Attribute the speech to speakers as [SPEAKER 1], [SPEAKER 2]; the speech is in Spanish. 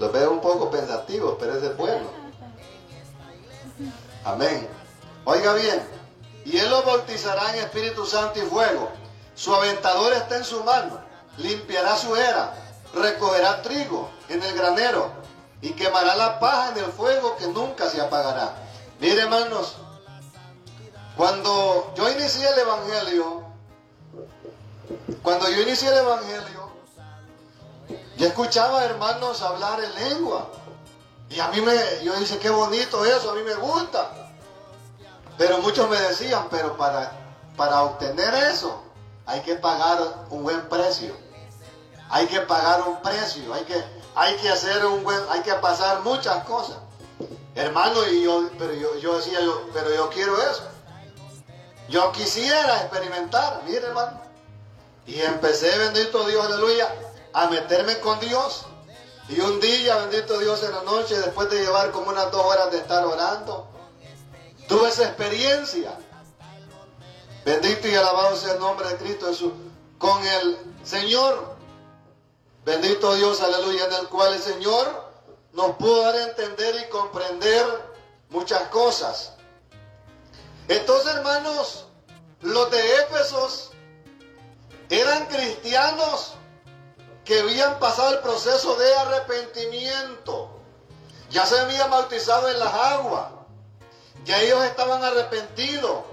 [SPEAKER 1] Los veo un poco pensativos, pero ese es bueno. Amén. Oiga bien, y él los bautizará en Espíritu Santo y fuego. Su aventador está en su mano, limpiará su era, recogerá trigo en el granero y quemará la paja en el fuego que nunca se apagará. Mire, hermanos, cuando yo inicié el Evangelio, yo escuchaba hermanos hablar en lengua. Y yo dije, qué bonito eso, a mí me gusta. Pero muchos me decían, pero para obtener eso, hay que pagar un buen precio. Hay que pagar un precio, hay que pasar muchas cosas. Hermano, yo decía, pero yo quiero eso. Yo quisiera experimentar, mire, hermano. Y empecé, bendito Dios, aleluya, a meterme con Dios. Y un día, bendito Dios, en la noche, después de llevar como unas 2 horas de estar orando, tuve esa experiencia. Bendito y alabado sea el nombre de Cristo Jesús. Con el Señor. Bendito Dios, aleluya, en el cual el Señor nos pudo dar a entender y comprender muchas cosas. Entonces, hermanos, los de Éfesos eran cristianos que habían pasado el proceso de arrepentimiento. Ya se habían bautizado en las aguas. Ya ellos estaban arrepentidos.